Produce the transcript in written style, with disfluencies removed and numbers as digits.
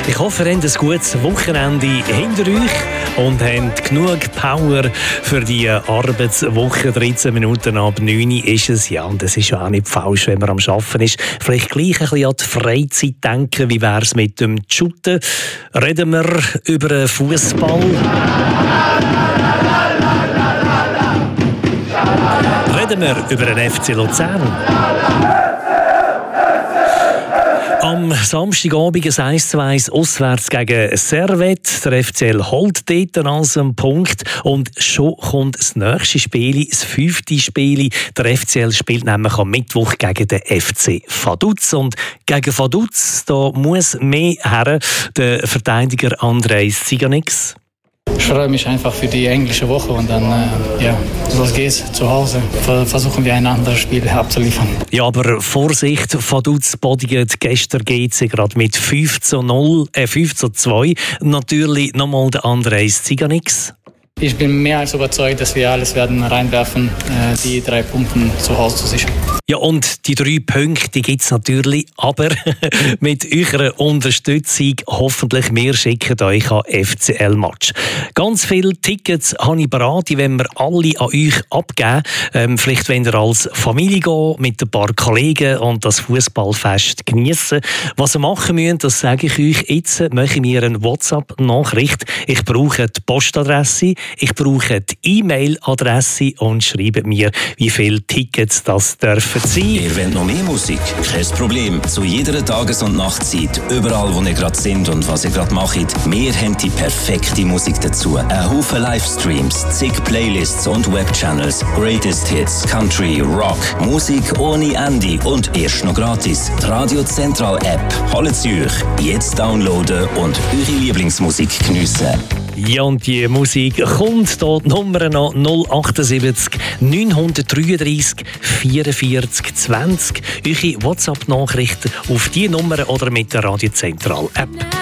Ich hoffe, ihr habt ein gutes Wochenende hinter euch und habt genug Power für die Arbeitswoche. 13 Minuten ab 9 Uhr ist es. Ja, und es ist ja auch nicht falsch, wenn man am Arbeiten ist. Vielleicht gleich ein bisschen an die Freizeit denken. Wie wäre es mit dem Shooten? Reden wir über Fußball. Reden wir über den FC Luzern. Am Samstagabend ein 1:1 auswärts gegen Servette. Der FCL holt dort also einen Punkt. Und schon kommt das nächste Spiel, das 5. Spiel. Der FCL spielt nämlich am Mittwoch gegen den FC Vaduz. Und gegen Vaduz da muss mehr her. Der Verteidiger Andrej Ciganik. Ich freue mich einfach für die englische Woche und dann, los geht's zu Hause. Versuchen wir ein anderes Spiel abzuliefern. Ja, aber Vorsicht, Vaduz bodiget gestern GC gerade mit 5:2. Natürlich nochmal der Andrej Ciganik. Ich bin mehr als überzeugt, dass wir alles werden reinwerfen, die 3 Punkte zu Hause zu sichern. Ja, und die 3 Punkte gibt es natürlich, aber mit eurer Unterstützung hoffentlich, wir schicken euch an FCL-Match. Ganz viele Tickets habe ich bereit, die wollen wir alle an euch abgeben. Vielleicht wollt ihr als Familie gehen, mit ein paar Kollegen und das Fußballfest genießen. Was ihr machen müsst, das sage ich euch jetzt. Mache mir eine WhatsApp-Nachricht. Ich brauche die Postadresse, ich brauche die E-Mail-Adresse und schreibe mir, wie viele Tickets das dürfen sein. Ihr wollt noch mehr Musik? Kein Problem. Zu jeder Tages- und Nachtzeit, überall wo ihr gerade sind und was ihr gerade macht, wir haben die perfekte Musik dazu. Ein Haufen Livestreams, zig Playlists und Webchannels, Greatest Hits, Country, Rock, Musik ohne Ende und erst noch gratis. Die Radio Central App. Holt sie euch jetzt downloaden und eure Lieblingsmusik geniessen. Ja, und die Musik kommt hier, die Nummer noch 078 933 44 20. Eure WhatsApp-Nachrichten auf diese Nummer oder mit der Radio Central App.